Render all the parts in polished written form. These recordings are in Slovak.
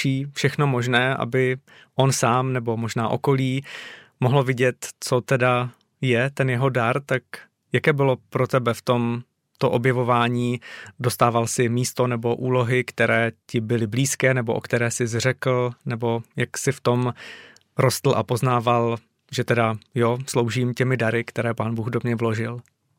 zkouší všechno možné, aby on sám nebo možná okolí mohlo vidět, co teda je ten jeho dar, tak jaké bylo pro tebe v tom to objevování? Dostával si místo nebo úlohy, které ti byly blízké, nebo o které jsi řekl, nebo jak jsi v tom rostl a poznával, že teda jo, sloužím těmi dary, které Pán Bůh do mě vložil?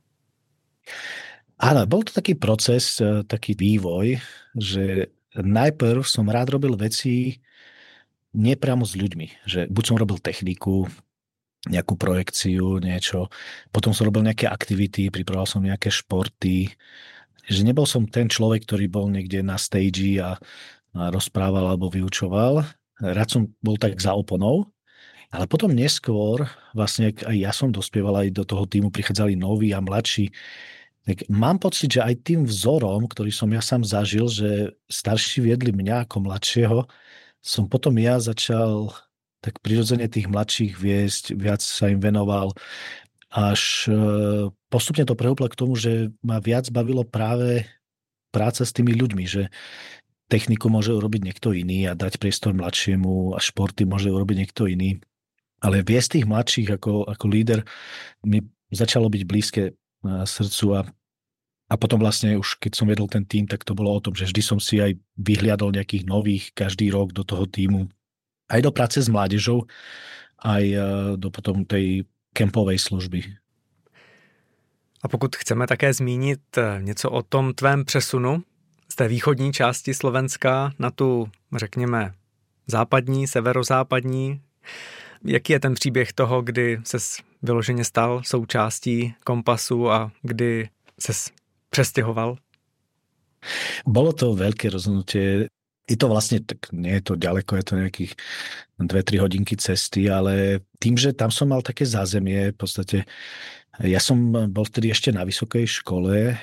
Áno, bol to taký proces, taký vývoj, že najprv som rád robil veci nepriamo s ľuďmi, že buď som robil techniku, nejakú projekciu, niečo, potom som robil nejaké aktivity, pripravoval som nejaké športy, že nebol som ten človek, ktorý bol niekde na stage a rozprával alebo vyučoval. Rád som bol tak za oponou, ale potom neskôr, vlastne aj ja som dospieval, aj do toho týmu prichádzali noví a mladší. Tak mám pocit, že aj tým vzorom, ktorý som ja sám zažil, že starší viedli mňa ako mladšieho, som potom ja začal tak prirodzene tých mladších viesť, viac sa im venoval. Až postupne to prehúplo k tomu, že ma viac bavilo práve práca s tými ľuďmi, že techniku môže urobiť niekto iný a dať priestor mladšiemu a športy môže urobiť niekto iný. Ale viesť tých mladších ako líder mi začalo byť blízke srdcu a potom vlastne už keď som viedol ten tím, tak to bolo o tom, že vždy som si aj vyhliadol nejakých nových každý rok do toho tímu, aj do práce s mládežou, aj do potom tej kempovej služby. A pokud chceme také zmínit něco o tom tvém přesunu z té východní části Slovenska na tu, řekněme, západní, severozápadní, jaký je ten příběh toho, kdy ses vyloženě stal součástí Kompasu a kdy ses přestěhoval? Bolo to veľké rozhodnutie. Je to vlastne, tak nie je to ďaleko, je to nejakých 2-3 hodinky cesty, ale tým, že tam som mal také zázemie, v podstate ja som bol vtedy ešte na vysokej škole,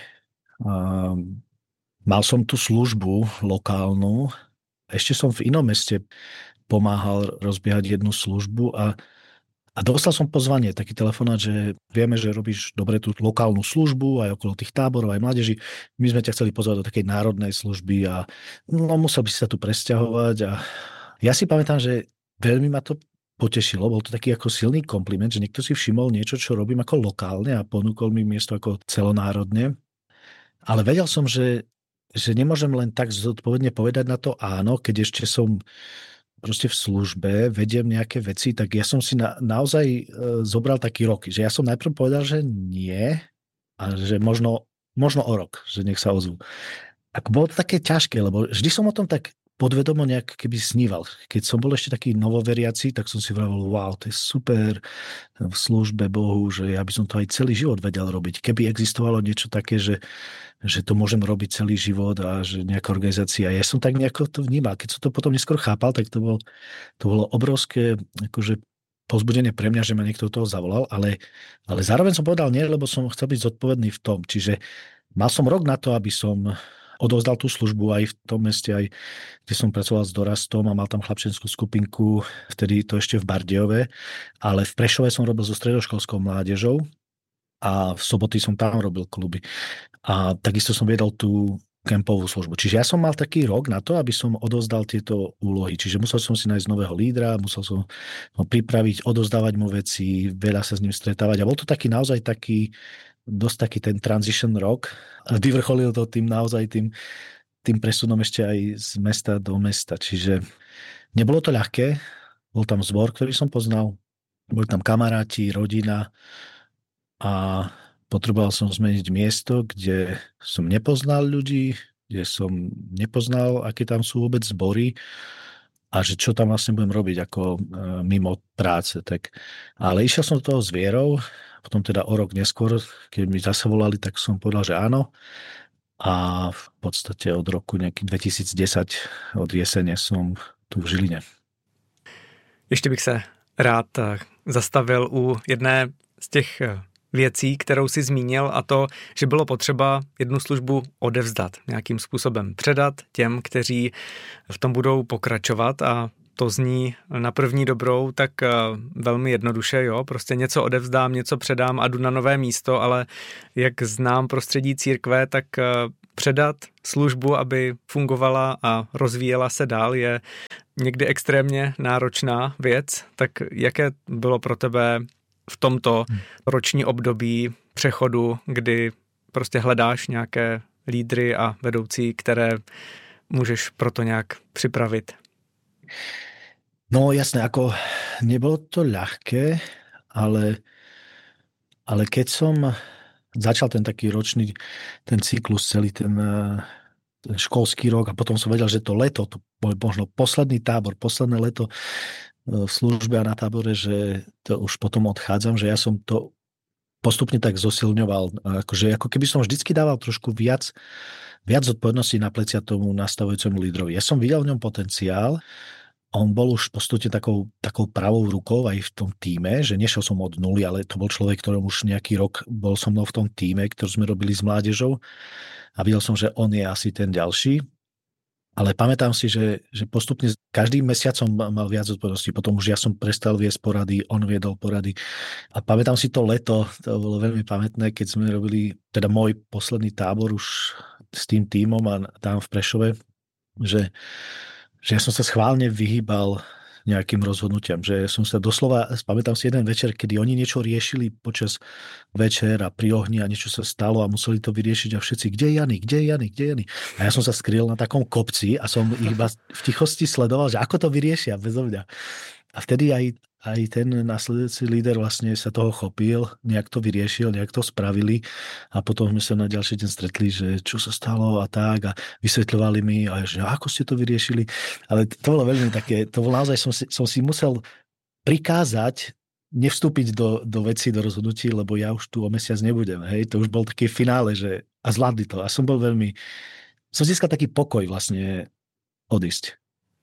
mal som tú službu lokálnu, ešte som v inom meste pomáhal rozbiehať jednu službu a dostal som pozvanie, taký telefonát, že vieme, že robíš dobre tú lokálnu službu aj okolo tých táborov, aj mládeží. My sme ťa chceli pozvať do takej národnej služby a musel by si sa tu presťahovať. A ja si pamätám, že veľmi ma to potešilo. Bol to taký ako silný kompliment, že niekto si všimol niečo, čo robím ako lokálne a ponúkol mi miesto ako celonárodne. Ale vedel som, že nemôžem len tak zodpovedne povedať na to áno, keď ešte som proste v službe, vediem nejaké veci, tak ja som si naozaj zobral taký rok, že ja som najprv povedal, že nie a že možno o rok, že nech sa ozvú. A bolo to také ťažké, lebo vždy som o tom tak podvedomo nejak keby sníval. Keď som bol ešte taký novoveriaci, tak som si vravel, wow, to je super v službe Bohu, že ja by som to aj celý život vedel robiť. Keby existovalo niečo také, že to môžem robiť celý život a že nejaká organizácia. Ja som tak nejako to vnímal. Keď som to potom neskôr chápal, tak to bolo obrovské akože povzbudenie pre mňa, že ma niekto do toho zavolal, ale zároveň som povedal nie, lebo som chcel byť zodpovedný v tom. Čiže mal som rok na to, aby som odovzdal tú službu aj v tom meste, aj kde som pracoval s dorastom a mal tam chlapčenskú skupinku, vtedy to ešte v Bardejove, ale v Prešove som robil so stredoškolskou mládežou a v soboty som tam robil kluby. A takisto som viedol tú kempovú službu. Čiže ja som mal taký rok na to, aby som odovzdal tieto úlohy. Čiže musel som si nájsť nového lídra, musel som ho pripraviť, odovzdávať mu veci, veľa sa s ním stretávať. A bol to taký naozaj dosť taký ten transition rok. A vyvrcholil to tým presunom ešte aj z mesta do mesta. Čiže nebolo to ľahké. Bol tam zbor, ktorý som poznal. Boli tam kamaráti, rodina a potreboval som zmeniť miesto, kde som nepoznal ľudí, kde som nepoznal, aké tam sú vôbec zbory a že čo tam vlastne budem robiť ako mimo práce. Ale išiel som do toho s vierou, potom teda o rok neskôr, keď mi zase volali, tak som povedal, že áno. A v podstate od roku nejaký 2010, od jesene som tu v Žiline. Ještě bych se rád zastavil u jedné z těch věcí, kterou si zmínil, a to, že bylo potřeba jednu službu odevzdat, nějakým způsobem předat těm, kteří v tom budou pokračovat, a to zní na první dobrou tak velmi jednoduše, jo, prostě něco odevzdám, něco předám a jdu na nové místo, ale jak znám prostředí církve, tak předat službu, aby fungovala a rozvíjela se dál, je někdy extrémně náročná věc. Tak jaké bylo pro tebe v tomto roční období přechodu, kdy prostě hledáš nějaké lídry a vedoucí, které můžeš proto nějak připravit? No jasné, ako nebolo to ľahké, ale keď som začal ten taký ročný, ten cyklus, celý ten školský rok a potom som vedel, že to leto, to bol možno posledný tábor, posledné leto v službe a na tábore, že to už potom odchádzam, že ja som to postupne tak zosilňoval. Akože, ako keby som vždycky dával trošku viac zodpovedností na plecia tomu nastavujúcemu lídrovi. Ja som videl v ňom potenciál. On bol už postupne takou pravou rukou aj v tom tíme, že nešiel som od nuly, ale to bol človek, ktorý už nejaký rok bol so mnou v tom tíme, ktorý sme robili s mládežou a videl som, že on je asi ten ďalší. Ale pamätám si, že postupne každým mesiacom mal viac zodpovedností. Potom už ja som prestal viesť porady, on viedol porady. A pamätám si to leto, to bolo veľmi pamätné, keď sme robili teda môj posledný tábor už s tým tímom a tam v Prešove, že ja som sa schválne vyhýbal nejakým rozhodnutiam, že som sa doslova, pamätám si jeden večer, kedy oni niečo riešili počas večera pri ohni a niečo sa stalo a museli to vyriešiť a všetci, kde je Jany? A ja som sa skryl na takom kopci a som ich iba v tichosti sledoval, že ako to vyriešia bezo mňa. A vtedy aj ten následujúci líder vlastne sa toho chopil, nejak to vyriešil, nejak to spravili a potom sme sa na ďalší deň stretli, že čo sa stalo a tak a vysvetľovali mi, a že ako ste to vyriešili. Ale to bolo veľmi také, to bolo naozaj, som si musel prikázať nevstúpiť do vecí, do rozhodnutí, lebo ja už tu o mesiac nebudem. Hej? To už bol taký finále, že a zvládli to. A som získal taký pokoj vlastne odísť.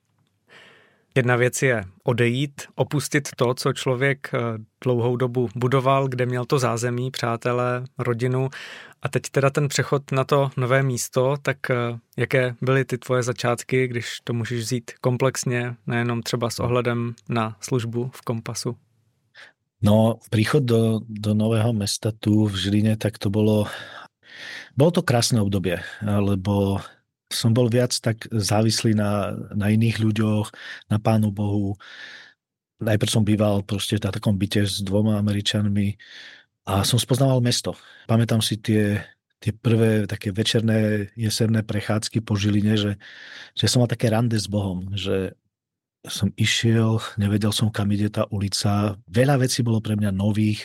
Jedna věc je odejít, opustit to, co člověk dlouhou dobu budoval, kde měl to zázemí, přátelé, rodinu a teď teda ten přechod na to nové místo, tak jaké byly ty tvoje začátky, když to můžeš vzít komplexně, nejenom třeba s ohledem na službu v Kompasu? No, príchod do nového mesta tu v Žiline, tak to bolo to krásne obdobie, lebo som bol viac tak závislý na iných ľuďoch, na Pánu Bohu. Najprv som býval proste na takom byte s 2 Američanmi a som spoznával mesto. Pamätám si tie prvé také večerné jesenné prechádzky po Žiline, že som mal také rande s Bohom, že som išiel, nevedel som, kam ide tá ulica. Veľa vecí bolo pre mňa nových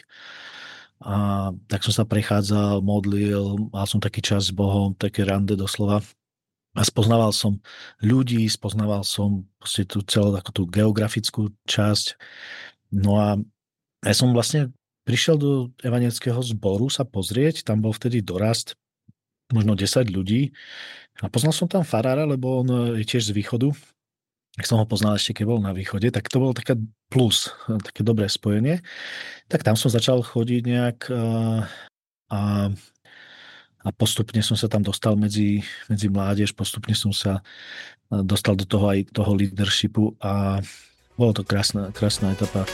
a tak som sa prechádzal, modlil, mal som taký čas s Bohom, také rande doslova. A spoznával som ľudí, spoznával som tú celú takú tú geografickú časť. No a ja som vlastne prišiel do evangelického zboru sa pozrieť, tam bol vtedy dorast, možno 10 ľudí. A poznal som tam farára, lebo on je tiež z východu. Ak som ho poznal ešte, keď bol na východe, tak to bolo také plus, také dobré spojenie. Tak tam som začal chodiť nejak a postupne som sa tam dostal medzi mládež, postupne som sa dostal do toho aj toho leadershipu a bolo to krásna etapa.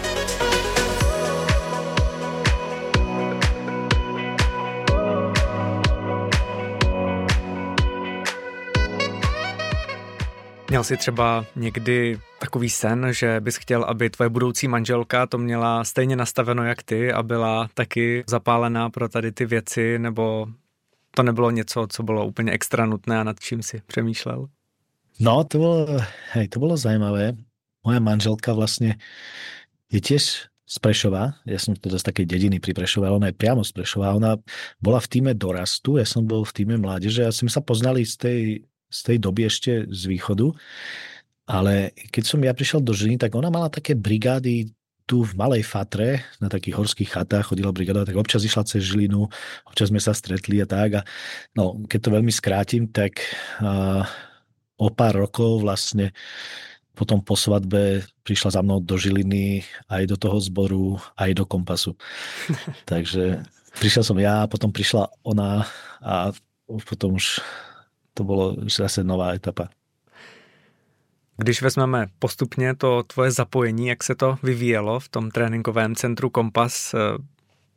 Měl jsi třeba někdy takový sen, že bys chtěl, aby tvoje budoucí manželka to měla stejně nastaveno jak ty a byla taky zapálená pro tady ty věci, nebo to nebylo něco, co bylo úplně extra nutné a nad čím si přemýšlel? No, to bolo zaujímavé. Moja manželka vlastne je tiež z Prešova. Ja som teda z takej dediny pri Prešove, ale ona je priamo z Prešova. Ona bola v tíme dorastu, ja som bol v tíme mládeže a sme sa poznali z tej doby ešte z východu. Ale keď som ja prišiel do Žiliny, tak ona mala také brigády tu v Malej Fatre, na takých horských chatách chodila brigáda, tak občas išla cez Žilinu, občas sme sa stretli a tak. A no, keď to veľmi skrátim, tak o pár rokov vlastne potom po svadbe prišla za mnou do Žiliny, aj do toho zboru, aj do Kompasu. Takže prišiel som ja, potom prišla ona a potom už to bolo zase nová etapa. Když vezmeme postupně to tvoje zapojení, jak se to vyvíjelo v tom tréninkovém centru Kompas,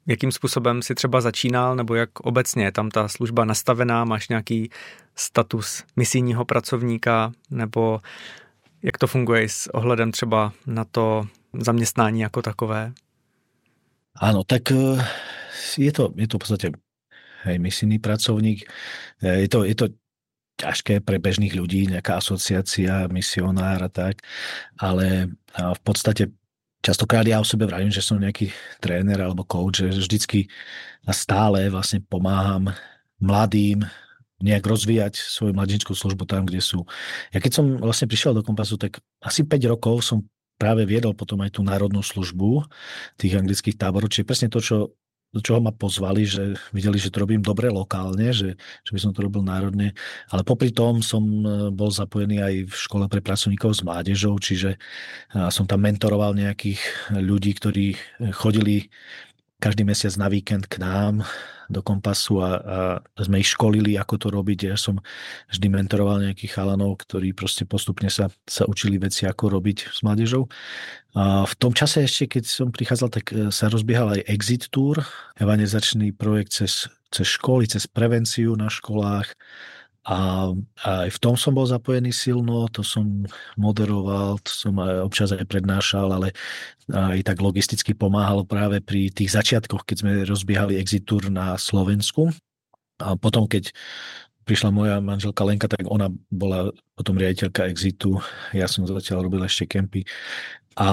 jakým způsobem si třeba začínal, nebo jak obecně je tam ta služba nastavená, máš nějaký status misijního pracovníka, nebo jak to funguje s ohledem třeba na to zaměstnání jako takové? Áno, tak je to v podstate misijný pracovník. Je to ťažké pre bežných ľudí, nejaká asociácia, misionár a tak, ale v podstate častokrát ja o sebe vravím, že som nejaký tréner alebo coach, že vždycky a stále vlastne pomáham mladým nejak rozvíjať svoju mladíčskú službu tam, kde sú. Ja keď som vlastne prišiel do Kompasu, tak asi 5 rokov som práve viedol potom aj tú národnú službu tých anglických táborov, čiže presne to, do čoho ma pozvali, že videli, že to robím dobre lokálne, že by som to robil národne. Ale popri tom som bol zapojený aj v škole pre pracovníkov s mládežou, čiže som tam mentoroval nejakých ľudí, ktorí chodili každý mesiac na víkend k nám do Kompasu a sme ich školili, ako to robiť. Ja som vždy mentoroval nejakých chalanov, ktorí proste postupne sa učili veci, ako robiť s mládežou. A v tom čase ešte, keď som prichádzal, tak sa rozbiehal aj Exit Tour, evangelizačný projekt cez školy, cez prevenciu na školách. A aj v tom som bol zapojený silno, to som moderoval, to som občas aj prednášal, ale aj tak logisticky pomáhal práve pri tých začiatkoch, keď sme rozbiehali Exit Tour na Slovensku. A potom, keď prišla moja manželka Lenka, tak ona bola potom riaditeľka Exitu, ja som zatiaľ robil ešte kempy. A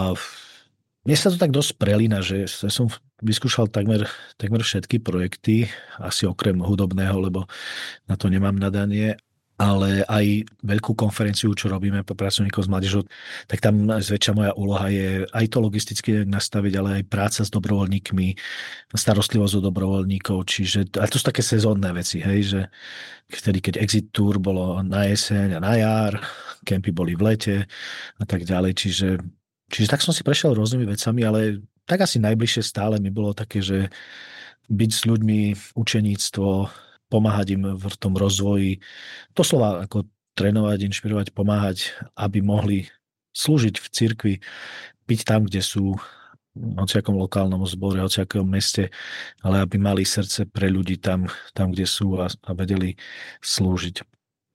mne sa to tak dosť prelína, že som vyskúšal takmer všetky projekty, asi okrem hudobného, lebo na to nemám nadanie, ale aj veľkú konferenciu, čo robíme pre pracovníkov s mládežou, tak tam zväčša moja úloha je aj to logisticky nastaviť, ale aj práca s dobrovoľníkmi, starostlivosť o dobrovoľníkov, čiže a to sú také sezónne veci, hej, že vtedy, keď Exit Tour bolo na jeseň a na jar, kempy boli v lete a tak ďalej, čiže tak som si prešiel rôznymi vecami, ale tak asi najbližšie stále mi bolo také, že byť s ľuďmi, učeníctvo, pomáhať im v tom rozvoji, doslova ako trénovať, inšpirovať, pomáhať, aby mohli slúžiť v cirkvi, byť tam, kde sú, v hociakom lokálnom zbore, v hociakom meste, ale aby mali srdce pre ľudí tam kde sú a vedeli slúžiť.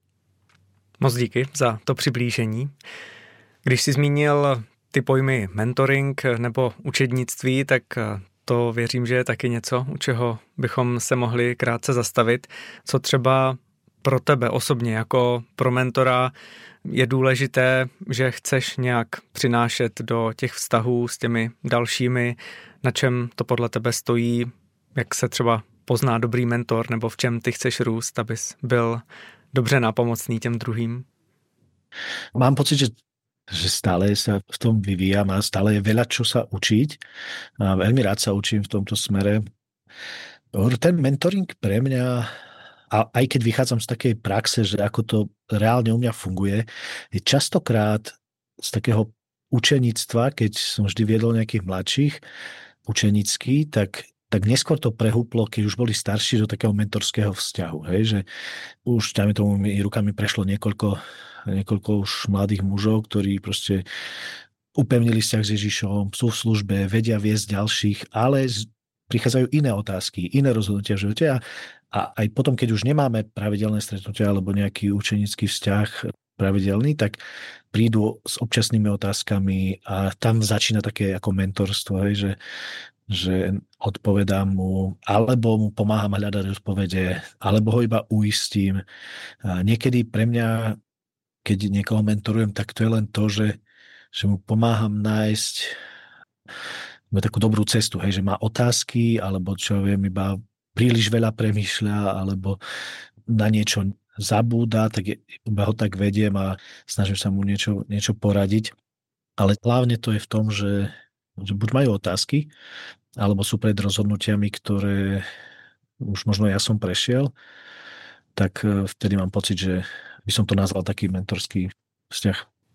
Moc díky za to přiblížení. Když si zmínil ty pojmy mentoring nebo učednictví, tak to věřím, že je taky něco, u čeho bychom se mohli krátce zastavit. Co třeba pro tebe osobně jako pro mentora je důležité, že chceš nějak přinášet do těch vztahů s těmi dalšími, na čem to podle tebe stojí, jak se třeba pozná dobrý mentor, nebo v čem ty chceš růst, abys byl dobře nápomocný těm druhým? Mám pocit, že stále sa v tom vyvíjam a stále je veľa čo sa učiť. A veľmi rád sa učím v tomto smere. Ten mentoring pre mňa, a aj keď vychádzam z takej praxe, že ako to reálne u mňa funguje, je častokrát z takého učeníctva, keď som vždy viedol nejakých mladších učenícky, tak neskôr to prehúplo, keď už boli starší, do takého mentorského vzťahu. Hej? Že už tam rukami prešlo niekoľko už mladých mužov, ktorí proste upevnili vzťah s Ježišom, sú v službe, vedia viesť ďalších, ale prichádzajú iné otázky, iné rozhodnutia v živote a aj potom, keď už nemáme pravidelné stretnutia alebo nejaký učenický vzťah pravidelný, tak prídu s občasnými otázkami a tam začína také ako mentorstvo, hej, že odpovedám mu, alebo mu pomáham hľadať odpovede, alebo ho iba uistím. A niekedy pre mňa, keď niekoho mentorujem, tak to je len to, že mu pomáham nájsť takú dobrú cestu, hej, že má otázky, alebo čo viem, iba príliš veľa premýšľa, alebo na niečo zabúda, tak iba ho tak vediem a snažím sa mu niečo poradiť. Ale hlavne to je v tom, že buď majú otázky, alebo sú pred rozhodnutiami, ktoré už možno ja som prešiel, tak vtedy mám pocit, že by som to nazval taký mentorský vzťah.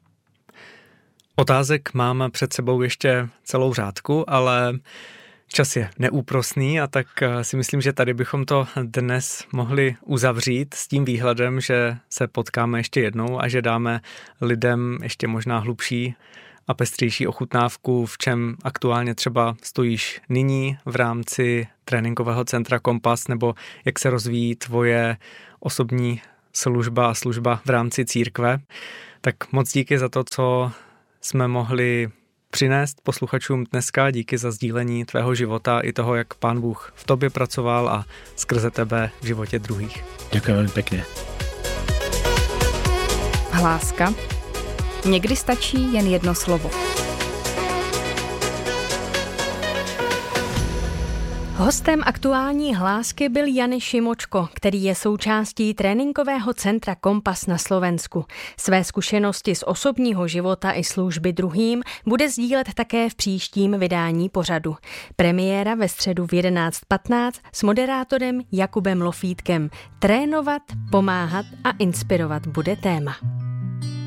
Otázek mám před sebou ještě celou řádku, ale čas je neúprosný a tak si myslím, že tady bychom to dnes mohli uzavřít s tím výhledem, že se potkáme ještě jednou a že dáme lidem ještě možná hlubší a pestřejší ochutnávku, v čem aktuálně třeba stojíš nyní v rámci tréninkového centra Kompas, nebo jak se rozvíjí tvoje osobní služba a služba v rámci církve. Tak moc díky za to, co jsme mohli přinést posluchačům dneska. Díky za sdílení tvého života i toho, jak Pán Bůh v tobě pracoval a skrze tebe v životě druhých. Děkuji velmi pěkně. Hláska. Někdy stačí jen jedno slovo. Hostem aktuální hlásky byl Jany Šimočko, který je součástí tréninkového centra Kompas na Slovensku. Své zkušenosti z osobního života i služby druhým bude sdílet také v příštím vydání pořadu. Premiéra ve středu v 11:15 s moderátorem Jakubem Lofítkem. Trénovat, pomáhat a inspirovat bude téma.